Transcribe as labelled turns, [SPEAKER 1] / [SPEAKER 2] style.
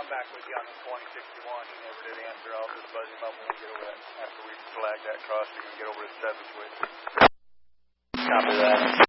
[SPEAKER 1] I'm back with you on the 2061. He never did answer. I'll just buzz him up when we get over that. After we flag that crossing and get over to 7 switch. Copy that.